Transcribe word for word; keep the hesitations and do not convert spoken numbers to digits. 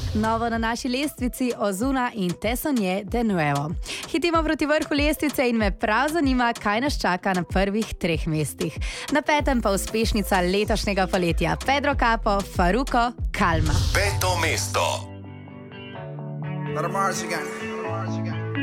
Novo na naši lestvici Ozuna in Te Sonje de Nuevo. Hitimo proti vrhu lestvice in me prav zanima, kaj nas čaka na prvih treh mestih. Na petem pa uspešnica letošnjega poletja Pedro Capo, Farruko, Calma. Peto mesto. Let 'em march again.